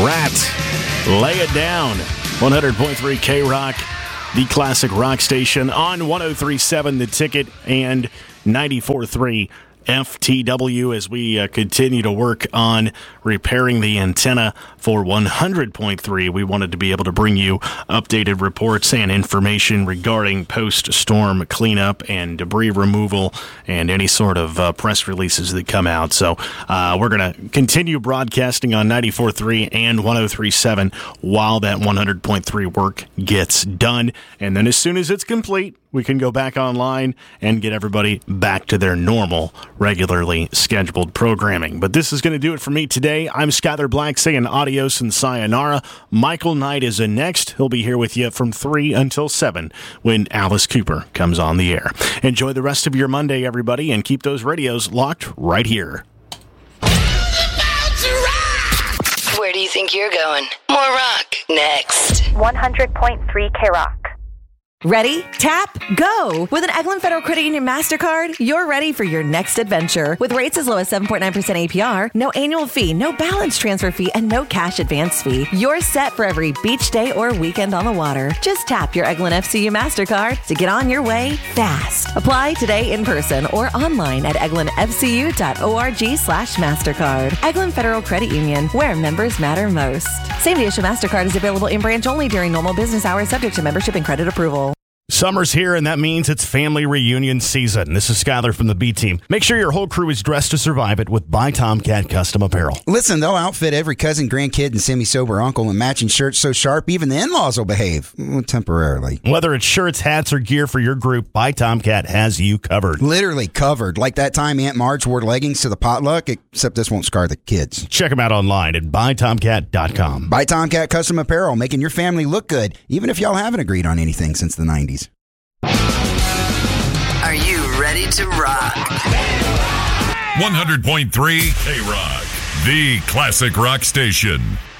Rat, Lay It Down. 100.3 K-Rock, the classic rock station on 103.7 The Ticket and 94.3 FTW as we continue to work on repairing the antenna for 100.3. We wanted to be able to bring you updated reports and information regarding post-storm cleanup and debris removal and any sort of press releases that come out. So we're going to continue broadcasting on 94.3 and 103.7 while that 100.3 work gets done. And then as soon as it's complete, we can go back online and get everybody back to their normal, regularly scheduled programming. But this is going to do it for me today. I'm Skyler Black saying adios and sayonara. Michael Knight is next. He'll be here with you from 3 until 7 when Alice Cooper comes on the air. Enjoy the rest of your Monday, everybody, and keep those radios locked right here. Where do you think you're going? More rock next. 100.3 K-Rock. Ready? Tap, go! With an Eglin Federal Credit Union MasterCard, you're ready for your next adventure. With rates as low as 7.9% APR, no annual fee, no balance transfer fee, and no cash advance fee. You're set for every beach day or weekend on the water. Just tap your Eglin FCU MasterCard to get on your way fast. Apply today in person or online at eglinfcu.org/MasterCard. Eglin Federal Credit Union, where members matter most. Same-day issue MasterCard is available in branch only during normal business hours, subject to membership and credit approval. Summer's here, and that means it's family reunion season. This is Skyler from the B Team. Make sure your whole crew is dressed to survive it with By Tomcat Custom Apparel. Listen, they'll outfit every cousin, grandkid, and semi-sober uncle in matching shirts so sharp even the in-laws will behave. Well, temporarily. Whether it's shirts, hats, or gear for your group, By Tomcat has you covered. Literally covered. Like that time Aunt Marge wore leggings to the potluck, except this won't scar the kids. Check them out online at BuyTomcat.com. By Tomcat Custom Apparel, making your family look good, even if y'all haven't agreed on anything since the 90s. Are you ready to rock? 100.3 K-Rock, the classic rock station.